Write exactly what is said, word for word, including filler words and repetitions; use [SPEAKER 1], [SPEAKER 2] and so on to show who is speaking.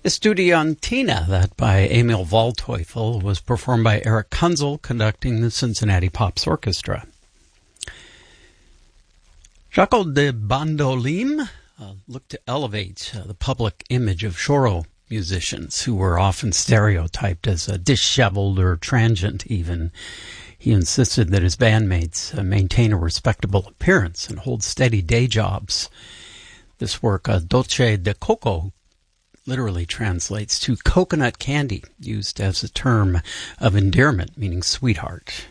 [SPEAKER 1] Estudiantina, that by Emil Waldteufel, was performed by Eric Kunzel, conducting the Cincinnati Pops Orchestra. Jaco de Bandolim uh, looked to elevate uh, the public image of choro musicians who were often stereotyped as uh, disheveled or transient even. He insisted that his bandmates uh, maintain a respectable appearance and hold steady day jobs. This work, uh, Dolce de Coco, literally translates to coconut candy, used as a term of endearment, meaning sweetheart.